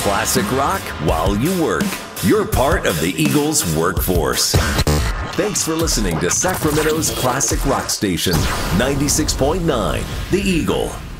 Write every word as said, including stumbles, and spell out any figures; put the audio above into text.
Classic rock while you work. You're part of the Eagles workforce. Thanks for listening to Sacramento's Classic Rock Station, ninety-six point nine, The Eagle.